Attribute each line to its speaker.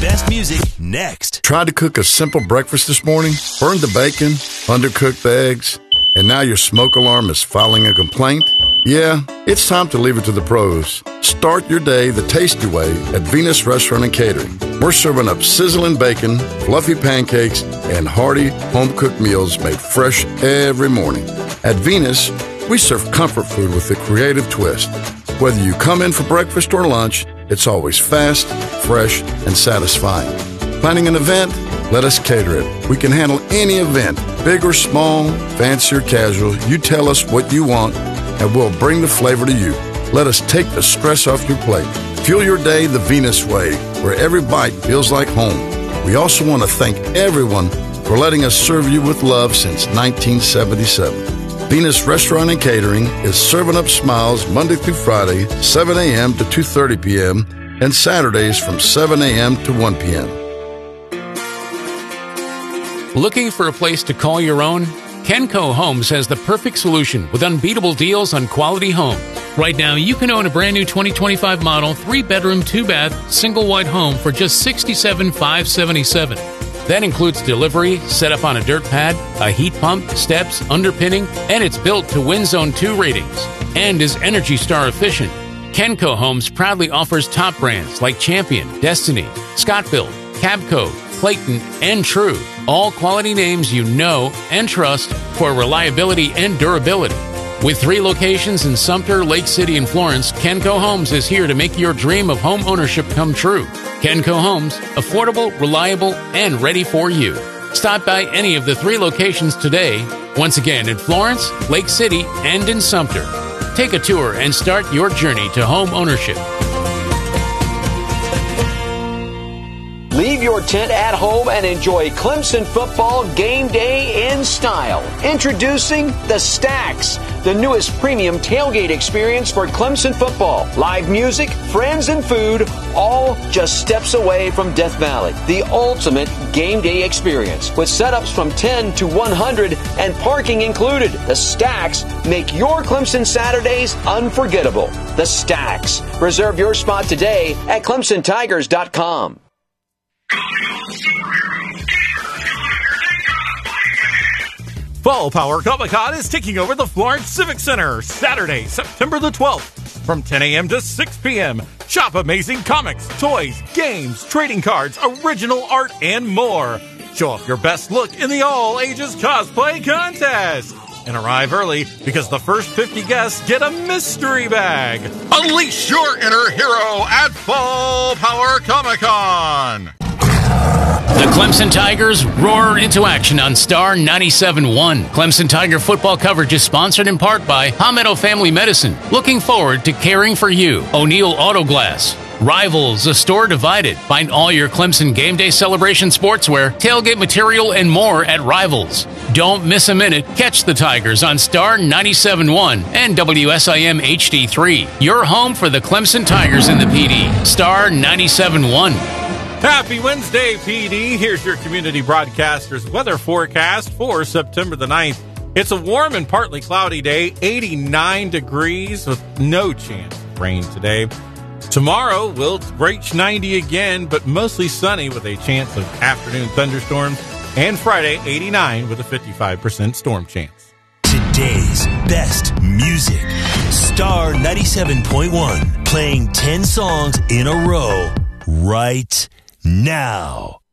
Speaker 1: best music next.
Speaker 2: Tried to cook a simple breakfast this morning, burned the bacon, undercooked the eggs, and now your smoke alarm is filing a complaint? Yeah, it's time to leave it to the pros. Start your day the tasty way at Venus Restaurant and Catering. We're serving up sizzling bacon, fluffy pancakes, and hearty home-cooked meals made fresh every morning. At Venus, we serve comfort food with a creative twist. Whether you come in for breakfast or lunch, it's always fast, fresh, and satisfying. Planning an event? Let us cater it. We can handle any event, big or small, fancy or casual. You tell us what you want, and we'll bring the flavor to you. Let us take the stress off your plate. Fuel your day the Venus way, where every bite feels like home. We also want to thank everyone for letting us serve you with love since 1977. Venus Restaurant and Catering is serving up smiles Monday through Friday, 7 a.m. to 2:30 p.m., and Saturdays from 7 a.m. to 1 p.m.
Speaker 3: Looking for a place to call your own? Kenco Homes has the perfect solution with unbeatable deals on quality homes. Right now, you can own a brand new 2025 model 3-bedroom, 2-bath, single-wide home for just $67,577. That includes delivery, set up on a dirt pad, a heat pump, steps, underpinning, and it's built to Wind Zone 2 ratings and is Energy Star efficient. Kenco Homes proudly offers top brands like Champion, Destiny, Scott-Built, Cabco, Clayton, and True. All quality names you know and trust for reliability and durability. With 3 locations in Sumter, Lake City, and Florence, Kenco Homes is here to make your dream of home ownership come true. Kenco Homes, affordable, reliable, and ready for you. Stop by any of the 3 locations today. Once again, in Florence, Lake City, and in Sumter. Take a tour and start your journey to home ownership.
Speaker 4: Leave your tent at home and enjoy Clemson football game day in style. Introducing the Stacks, the newest premium tailgate experience for Clemson football. Live music, friends, and food, all just steps away from Death Valley. The ultimate game day experience with setups from 10 to 100 and parking included. The Stacks make your Clemson Saturdays unforgettable. The Stacks. Reserve your spot today at ClemsonTigers.com.
Speaker 5: Fall Power Comic-Con is taking over the Florence Civic Center Saturday, September the 12th from 10 a.m. to 6 p.m. Shop amazing comics, toys, games, trading cards, original art, and more. Show off your best look in the all-ages cosplay contest. And arrive early because the first 50 guests get a mystery bag.
Speaker 6: Unleash your inner hero at Fall Power Comic-Con.
Speaker 3: The Clemson Tigers roar into action on Star 97.1. Clemson Tiger football coverage is sponsored in part by Palmetto Family Medicine. Looking forward to caring for you. O'Neill Auto Glass. Rivals, a store divided. Find all your Clemson game day celebration sportswear, tailgate material, and more at Rivals. Don't miss a minute. Catch the Tigers on Star 97.1 and WSIM HD3. Your home for the Clemson Tigers in the PD. Star 97.1.
Speaker 5: Happy Wednesday, PD. Here's your community broadcaster's weather forecast for September the 9th. It's a warm and partly cloudy day, 89 degrees with no chance of rain today. Tomorrow will reach 90 again, but mostly sunny with a chance of afternoon thunderstorms. And Friday, 89 with a 55% storm chance.
Speaker 1: Today's best music. Star 97.1. Playing 10 songs in a row right now.